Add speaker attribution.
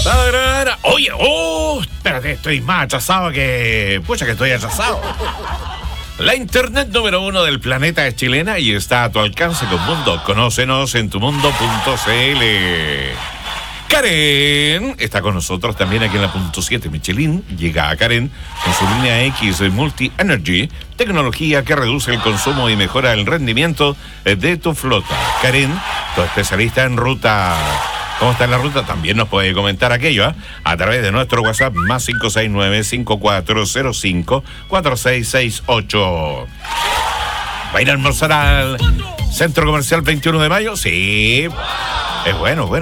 Speaker 1: Oye, espérate, estoy más atrasado que... Pucha que estoy atrasado. La internet número 1 del planeta es chilena y está a tu alcance con Mundo. Conócenos en tumundo.cl. Karen está con nosotros también aquí en la punto 7 Michelin. Llega a Karen con su línea X Multi Energy, tecnología que reduce el consumo y mejora el rendimiento de tu flota. Karen, tu especialista en ruta. ¿Cómo está en la ruta? También nos puede comentar aquello, a través de nuestro WhatsApp más 569-5405-4668. ¿Va a ir a almorzar al Centro Comercial 21 de Mayo? Sí. Es bueno.